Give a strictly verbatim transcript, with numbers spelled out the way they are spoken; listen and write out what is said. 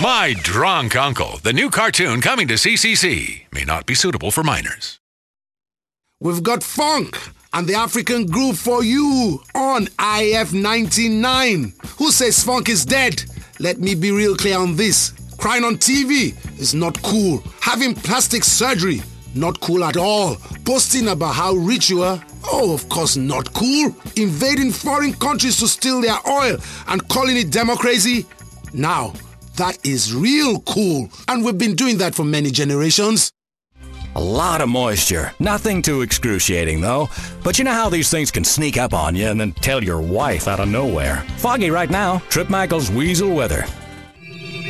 My Drunk Uncle, the new cartoon coming to C C C, may not be suitable for minors. We've got funk and the African groove for you on I F ninety-nine. Who says funk is dead? Let me be real clear on this. Crying on T V is not cool. Having plastic surgery, not cool at all. Posting about how rich you are, oh, of course not cool. Invading foreign countries to steal their oil and calling it democracy, now that is real cool. And we've been doing that for many generations. A lot of moisture. Nothing too excruciating, though. But you know how these things can sneak up on you and then tell your wife out of nowhere. Foggy right now. Trip Michael's Weasel Weather.